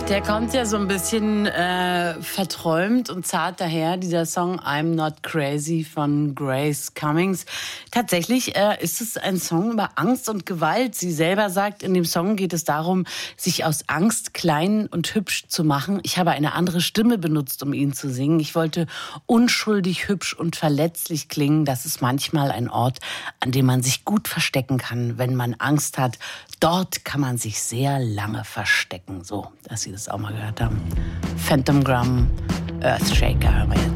Der kommt ja so ein bisschen verträumt und zart daher, dieser Song I'm Not Crazy von Grace Cummings. Tatsächlich ist es ein Song über Angst und Gewalt. Sie selber sagt, in dem Song geht es darum, sich aus Angst klein und hübsch zu machen. Ich habe eine andere Stimme benutzt, um ihn zu singen. Ich wollte unschuldig, hübsch und verletzlich klingen. Das ist manchmal ein Ort, an dem man sich gut verstecken kann, wenn man Angst hat. Dort kann man sich sehr lange verstecken. So, dass Sie das auch mal gehört haben. Phantom Drum, Earthshaker haben wir jetzt.